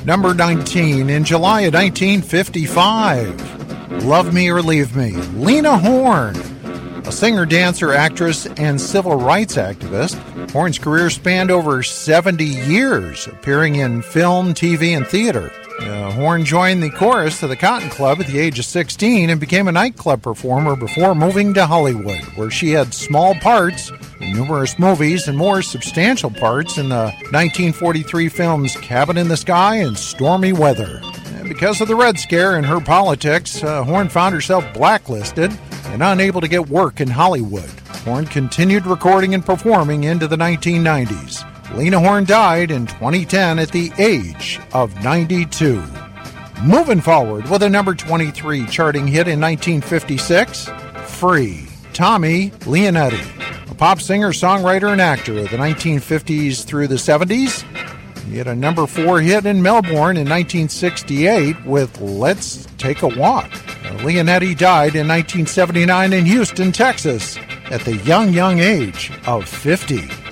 Number 19, in July of 1955, Love Me or Leave Me, Lena Horne. A singer, dancer, actress, and civil rights activist, Horne's career spanned over 70 years, appearing in film, TV, and theater. Horne joined the chorus of the Cotton Club at the age of 16 and became a nightclub performer before moving to Hollywood, where she had small parts in numerous movies and more substantial parts in the 1943 films Cabin in the Sky and Stormy Weather. And because of the Red Scare and her politics, Horne found herself blacklisted and unable to get work in Hollywood. Horne continued recording and performing into the 1990s. Lena Horne died in 2010 at the age of 92. Moving forward with a number 23 charting hit in 1956, Free, Tommy Leonetti, a pop singer, songwriter, and actor of the 1950s through the 70s. He had a number 4 hit in Melbourne in 1968 with Let's Take a Walk. Leonetti died in 1979 in Houston, Texas, at the young age of 50.